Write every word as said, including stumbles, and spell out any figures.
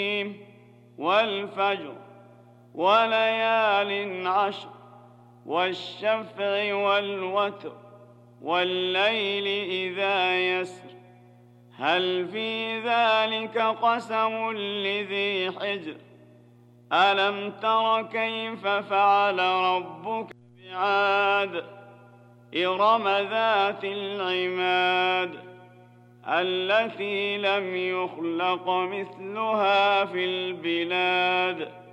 والفجر وليال عشر والشفع والوتر والليل إذا يسر هل في ذلك قسم لذي حجر ألم تر كيف فعل ربك بعاد إرم ذات العماد التي لم يخلق مثلها في البلاد